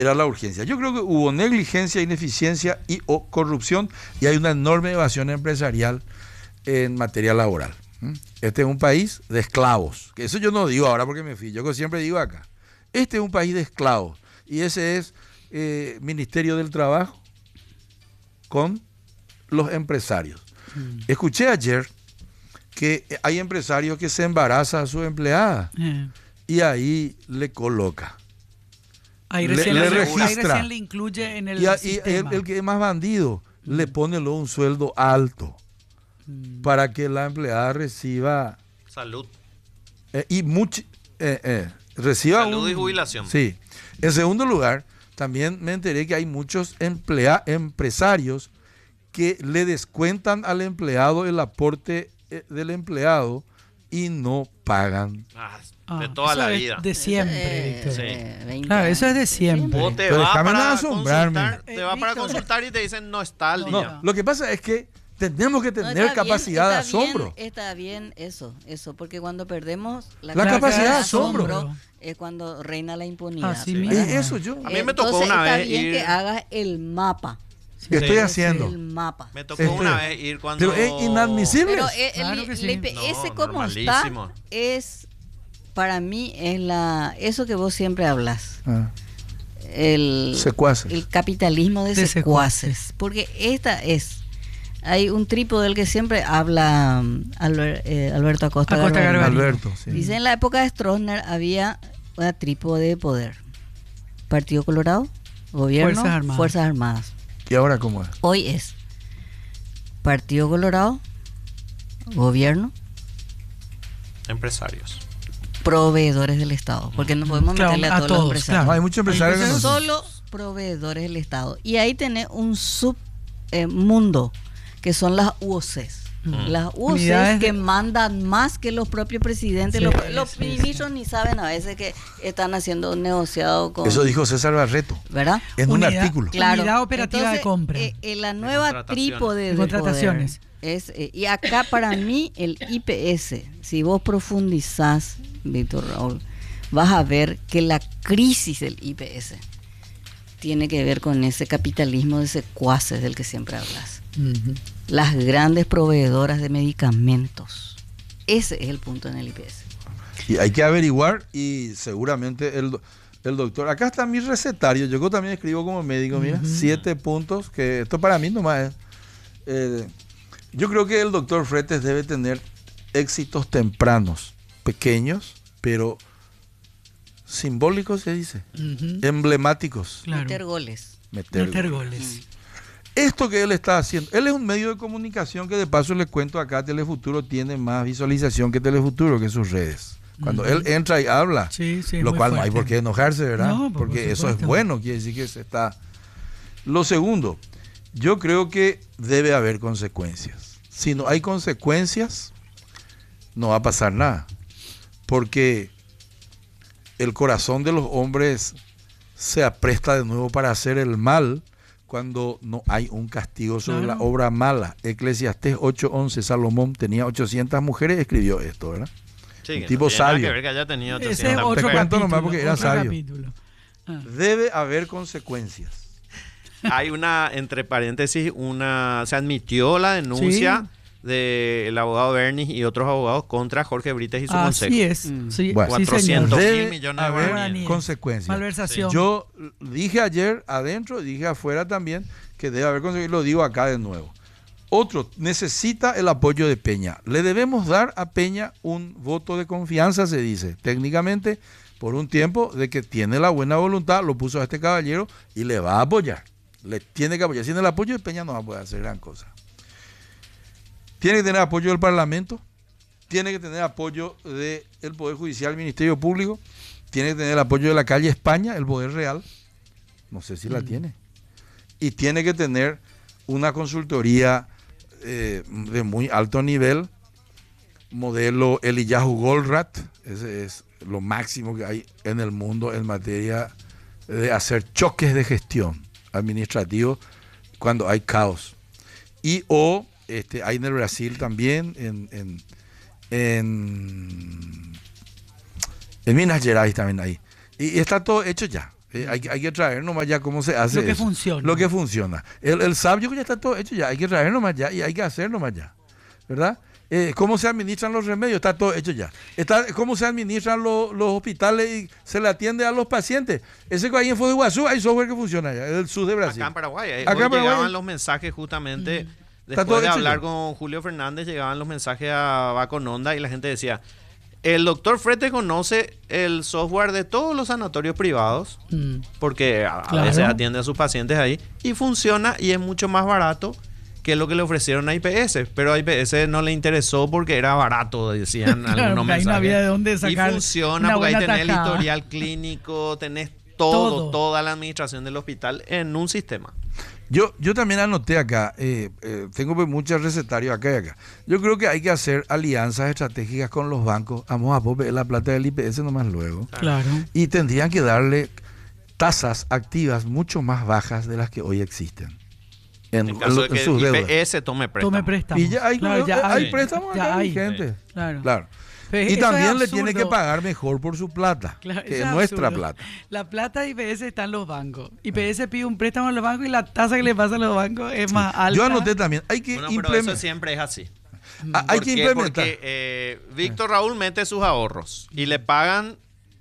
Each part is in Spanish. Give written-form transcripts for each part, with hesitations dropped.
era la urgencia. Yo creo que hubo negligencia, ineficiencia y o corrupción, y hay una enorme evasión empresarial en materia laboral. Este es un país de esclavos, que eso yo no digo ahora porque me fui, yo siempre digo acá. Este es un país de esclavos, y ese es Ministerio del Trabajo con los empresarios. Escuché ayer que hay empresarios que se embarazan a su empleada y ahí le coloca. Ahí le recién registra. le incluye en el Y sistema. el que es más bandido le pone luego un sueldo alto para que la empleada reciba Salud. reciba Salud y jubilación. Sí. En segundo lugar, también me enteré que hay muchos empresarios que le descuentan al empleado el aporte del empleado y no pagan. De toda la vida. De siempre, Víctor. Sí. Claro, eso es de siempre. O te Pero va déjame para asombrarme. consultar, te va para consultar y te dicen no está al día. No, lo que pasa es que tenemos que tener capacidad de asombro. Está bien eso, porque cuando perdemos La capacidad de asombro es cuando reina la impunidad. Así ¿verdad? mismo. Eso yo. A mí me tocó Entonces, una está vez bien ir. que hagas el mapa. Estoy haciendo. El mapa. Me tocó una vez ir cuando. Pero es inadmisible. Pero Claro que sí. el IPS No, como normalísimo. está es, para mí, es eso que vos siempre hablas. El Secuaces. el capitalismo de De secuaces. Porque hay un trípode del que siempre habla Alberto Acosta Garbarino. Alberto, sí. Dice, en la época de Stroessner había una trípode de poder. Partido Colorado, gobierno, Fuerzas Armadas. ¿Y ahora cómo es? Hoy es Partido Colorado, gobierno, Empresarios. proveedores del Estado. Porque no podemos Claro, meterle a todos los todos, empresarios. No, hay muchos empresarios que no son. Solo proveedores del Estado. Y ahí tenés un submundo, que son las UOCs. Las UOCs Unidades que mandan más que los propios presidentes. Sí, los ministros ni saben a veces que están haciendo un negociado con... Eso dijo César Barreto ¿verdad? en un artículo. Claro. Unidad operativa de compra. La nueva trípode de contrataciones. poder y acá para mí el IPS, si vos profundizás, Víctor Raúl, vas a ver que la crisis del IPS tiene que ver con ese capitalismo de secuaces del que siempre hablas. Las grandes proveedoras de medicamentos. Ese es el punto en el IPS. Y hay que averiguar, y seguramente el doctor, acá está mi recetario, yo también escribo como médico, mira, 7 puntos, que esto para mí nomás es. Yo creo que el doctor Fretes debe tener éxitos tempranos, pequeños, pero simbólicos, se dice, emblemáticos. Claro. Meter goles. Meter goles. Esto que él está haciendo, él es un medio de comunicación que de paso les cuento acá, Telefuturo tiene más visualización que Telefuturo, que sus redes. Cuando él entra y habla, lo cual no hay por qué enojarse, ¿verdad? No, porque eso es bueno, quiere decir que se está... Lo segundo, yo creo que debe haber consecuencias. Si no hay consecuencias, no va a pasar nada. Porque el corazón de los hombres se apresta de nuevo para hacer el mal cuando no hay un castigo sobre la obra mala. Eclesiastés 8:11, Salomón tenía 800 mujeres, escribió esto, ¿verdad? Sí, un que tipo no tiene nada sabio. que ver que haya tenido Ese es 800 otro mujeres. cuento nomás porque era otro sabio. capítulo. Debe haber consecuencias. Hay entre paréntesis, se admitió la denuncia del abogado Bernis y otros abogados contra Jorge Brites y su consejo. Así es. Sí, Bueno, sí, 400 señor. Debe millones de haber guaraníes. consecuencias. Malversación. Yo dije ayer adentro, dije afuera también, que debe haber consecuencias, lo digo acá de nuevo. Otro, necesita el apoyo de Peña. Le debemos dar a Peña un voto de confianza, se dice, técnicamente, por un tiempo, de que tiene la buena voluntad, lo puso a este caballero y le va a apoyar. Le tiene que apoyar. Sin el apoyo de Peña no va a poder hacer gran cosa. Tiene que tener apoyo del Parlamento, tiene que tener apoyo del Poder Judicial, Ministerio Público, tiene que tener el apoyo de la calle España, el Poder Real, no sé si la tiene, y tiene que tener una consultoría de muy alto nivel, modelo Eliyahu Goldratt, ese es lo máximo que hay en el mundo en materia de hacer choques de gestión administrativo cuando hay caos. Y hay en el Brasil también, en Minas Gerais también hay. Y está todo hecho ya. Hay que traer nomás ya cómo se hace Lo que eso. funciona. Lo que funciona. El SAP yo creo que ya está todo hecho ya. Hay que traer nomás ya y hay que hacer nomás ya. ¿Verdad? Cómo se administran los remedios, está todo hecho ya. Cómo se administran los hospitales y se le atiende a los pacientes. Ese que hay en Foz de Iguazú, hay software que funciona ya, el sur de Brasil. Acá en Paraguay. Acá en Paraguay Llegaban los mensajes justamente, Está todo después de hecho hablar ya. con Julio Fernández, llegaban los mensajes a Bacononda y la gente decía, el doctor Frete conoce el software de todos los sanatorios privados, porque a Claro. veces atiende a sus pacientes ahí, y funciona y es mucho más barato que lo que le ofrecieron a IPS, pero a IPS no le interesó porque era barato, decían Claro, algunos porque ahí no mensajes. había de dónde Y sacar funciona una porque ahí buena tenés el tajada. historial clínico, tenés Todo. toda la administración del hospital en un sistema. Yo también anoté acá, tengo pues muchos recetarios acá y acá. Yo creo que hay que hacer alianzas estratégicas con los bancos. Vamos a poner la plata del IPS nomás luego. Claro. Y tendrían que darle tasas activas mucho más bajas de las que hoy existen. En caso de que sus deudas. IPS tome préstamo. Tome préstamos. Y ya hay, Claro, hay préstamos ya acá hay. vigentes. Claro. Claro. Pero Y eso también es le tiene que absurdo. pagar mejor por su plata, Claro, que eso es nuestra absurdo. plata. La plata de IPS está en los bancos. IPS pide un préstamo a los bancos y la tasa que le pasa a los bancos es más alta. Yo anoté también, hay que Bueno, pero eso implementar. siempre es así. Hay que implementar. Porque Víctor Raúl mete sus ahorros y le pagan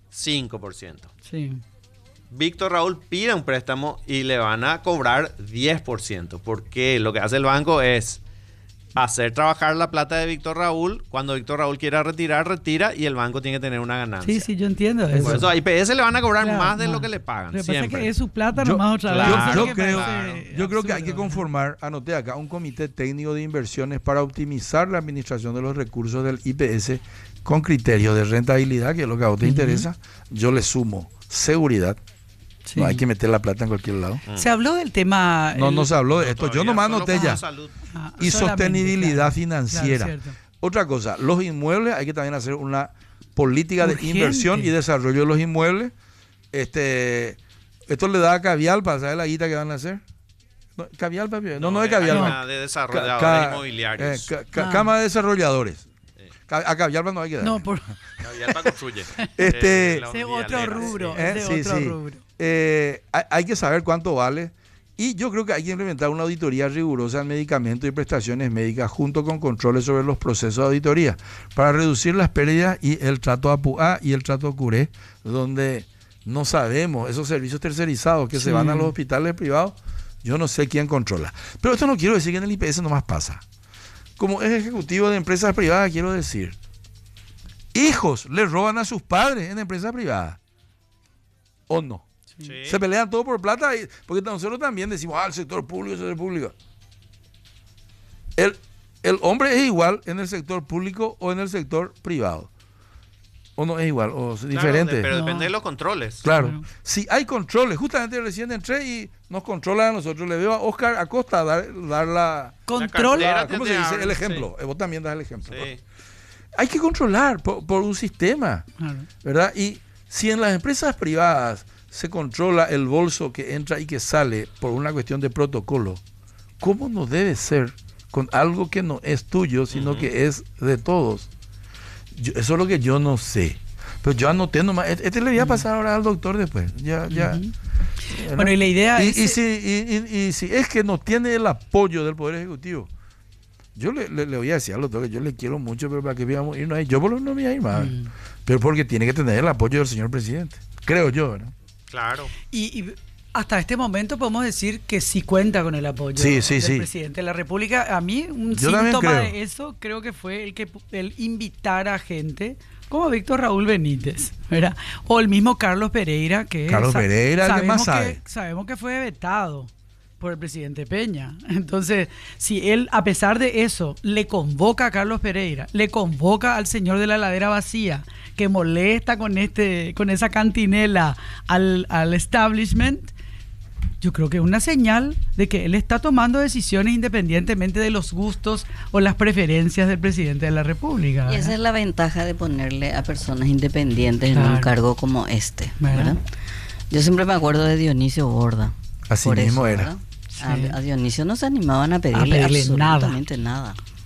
5%. Sí. Víctor Raúl pide un préstamo y le van a cobrar 10%. Porque lo que hace el banco es hacer trabajar la plata de Víctor Raúl. Cuando Víctor Raúl quiera retirar, retira y el banco tiene que tener una ganancia. Sí, yo entiendo eso. Por eso a IPS le van a cobrar Claro, más de más. lo que le pagan. Lo que pasa es Siempre. que es su plata Yo- nomás otra vez. claro, Eso es lo que creo- parece Yo creo que hay que absurdo. conformar, anoté acá, un comité técnico de inversiones para optimizar la administración de los recursos del IPS con criterios de rentabilidad, que es lo que a vos te interesa. Yo le sumo seguridad. Sí. No hay que meter la plata en cualquier lado. Se habló del tema. No se habló de esto. Yo Todavía nomás solo anoté como ya. salud. Y solamente, sostenibilidad claro. financiera. Claro, cierto. Otra cosa, los inmuebles, hay que también hacer una política de Urgente. inversión y desarrollo de los inmuebles. Esto le da a Cavialpa, ¿sabes la guita que van a hacer? No, Cavialpa, no es Cavialpa. Cámara de desarrolladores Ca- inmobiliarios. Cámara de Desarrolladores. A Cavialpa no hay que dar. No, por Cavialpa construye. Este- La ese unidad otro legal, rubro. sí. Ese Sí, otro sí. rubro. Hay que saber cuánto vale. Y yo creo que hay que implementar una auditoría rigurosa en medicamentos y prestaciones médicas junto con controles sobre los procesos de auditoría para reducir las pérdidas y el trato APUA y el trato CURE, donde no sabemos esos servicios tercerizados que se van a los hospitales privados. Yo no sé quién controla. Pero esto no quiero decir que en el IPS nomás pasa. Como es ejecutivo de empresas privadas, quiero decir, hijos le roban a sus padres en empresas privadas. ¿O no? Sí. Se pelean todo por plata, porque nosotros también decimos, el sector público. El hombre es igual en el sector público o en el sector privado. O no es igual, o es Claro, diferente. pero No. depende de los controles. Claro. Claro. Si hay controles, justamente recién entré y nos controlan a nosotros. Le veo a Oscar Acosta dar la... Control. cartera. ¿Cómo te se dice? abren, El ejemplo. Vos también das el ejemplo. Sí. Hay que controlar por un sistema. Claro. ¿Verdad? Y si en las empresas privadas se controla el bolso que entra y que sale por una cuestión de protocolo, ¿cómo no debe ser con algo que no es tuyo, sino que es de todos? Eso es lo que yo no sé. Pero yo anoté nomás, le voy a pasar ahora al doctor después. Ya. ¿verdad? Bueno, y la idea Y es. si es que no tiene el apoyo del Poder Ejecutivo, yo le voy a decir al doctor que yo le quiero mucho, pero para que íbamos a irnos ahí, yo por lo menos no me voy a ir más. Pero porque tiene que tener el apoyo del señor presidente. Creo yo, ¿verdad? Claro. Y hasta este momento podemos decir que sí cuenta con el apoyo Sí, del sí. presidente de la República. A mí, un Yo también síntoma creo. de eso creo que fue el invitar a gente como Víctor Raúl Benítez, ¿verdad? O el mismo Carlos Pereira, que Carlos Pereira, el que más sabe. Sabemos que fue vetado por el presidente Peña. Entonces, si él, a pesar de eso, le convoca a Carlos Pereira, le convoca al señor de la ladera vacía, que molesta con esa cantinela al establishment, yo creo que es una señal de que él está tomando decisiones independientemente de los gustos o las preferencias del presidente de la República. Y esa ¿verdad? es la ventaja de ponerle a personas independientes en Claro. un cargo como este, ¿Verdad? ¿verdad? Yo siempre me acuerdo de Dionisio Borda. Así por mismo eso, era. ¿verdad? Sí. A Dionisio no se animaban a pedirle pedirle absolutamente nada.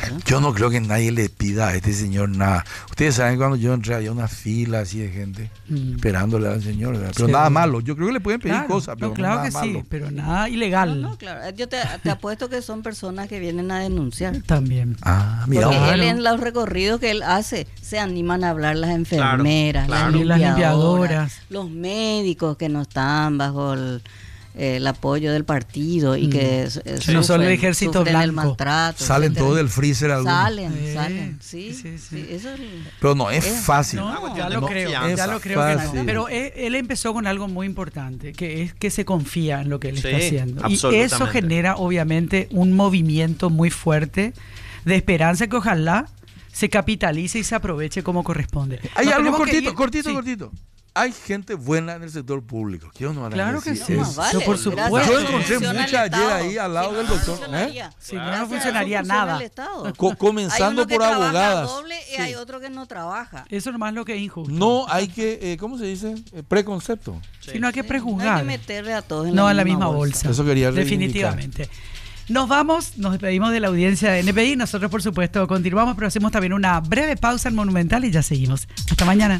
¿verdad? Yo no creo que nadie le pida a este señor nada. Ustedes saben que cuando yo entré había una fila así de gente esperándole al señor, ¿verdad? Pero Sí. nada malo. Yo creo que le pueden pedir Claro, cosas, pero no, claro no que nada malo. sí, pero nada ilegal. No, claro. Yo te apuesto que son personas que vienen a denunciar. También. Ah, mira. Porque Claro. él en los recorridos que él hace se animan a hablar las enfermeras, claro. Y las las limpiadoras. limpiadoras, los médicos que no están bajo el apoyo del partido y que No solo el ejército sufren el blanco. maltrato. Salen etcétera. todos del freezer algunos. Salen, sí, sí, sí. sí, eso es- Pero no es fácil. No, cuestión ya de lo creo, confianza. ya lo creo que no. Fácil. Pero él empezó con algo muy importante, que es que se confía en lo que él Sí, está haciendo. Y absolutamente. eso genera obviamente un movimiento muy fuerte de esperanza que ojalá se capitalice y se aproveche como corresponde. Hay Nos algo tenemos que cortito, ir- cortito, sí, cortito. Hay gente buena en el sector público. ¿Qué nos van a Claro que decir? sí. No, Es- más vale, por gracias supuesto. a Yo Dios encontré funciona mucha el ayer Estado. ahí al lado Si del no, doctor, funcionaría. Si no, no Gracias a Dios funcionaría funciona nada. el Estado. Comenzando Hay uno que por trabaja abogadas. doble y hay otro que no trabaja. Eso nomás lo que es injusto. No hay que, ¿cómo se dice? Preconcepto. Si no hay que No hay prejuzgar. que meterle a todos en No, en la misma bolsa. Eso quería reivindicar. Definitivamente. Nos vamos, nos despedimos de la audiencia de NPI. Nosotros, por supuesto, continuamos, pero hacemos también una breve pausa en Monumental y ya seguimos. Hasta mañana.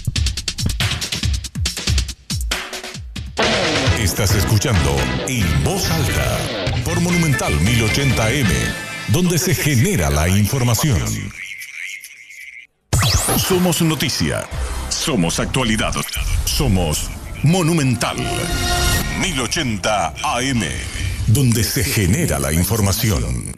Estás escuchando En Voz Alta por Monumental 1080M, donde se genera la información. Somos noticia, somos actualidad, somos Monumental 1080 AM, donde se genera la información.